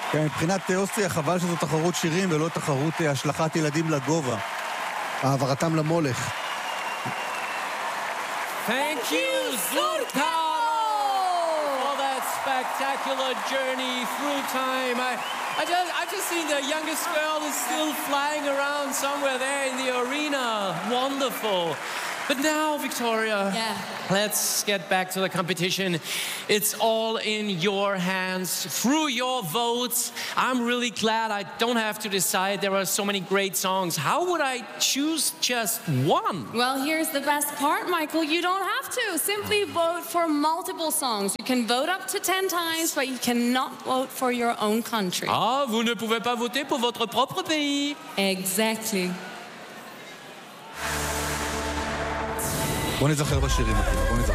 כן, מבחינת אוסטריה חבל שזו תחרות שירים ולא תחרות השלכת ילדים לגובה. העברתם למולך. Thank you, Zurkaro, for that spectacular journey through time. I just see the youngest girl is still flying around somewhere there in the arena. Wonderful. But now, Victoria, let's get back to the competition. It's all in your hands, through your votes. I'm really glad I don't have to decide. There are so many great songs. How would I choose just one? Well, here's the best part, Michael. You don't have to. Simply vote for multiple songs. You can vote up to 10 times, but you cannot vote for your own country. Ah, vous ne pouvez pas voter pour votre propre pays. Exactly. בוא נזכר בשירים, בוא נזכר.